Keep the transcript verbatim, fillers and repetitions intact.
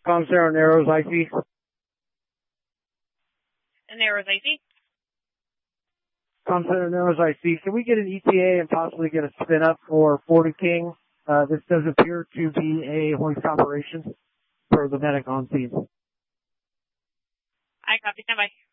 Comstar Narrows I C. Narrows I C. Comstar Narrows I C. Can we get an E T A and possibly get a spin up for Forty King? Uh, this does appear to be a hoist operation for the medic on scene. I copy. Stand by.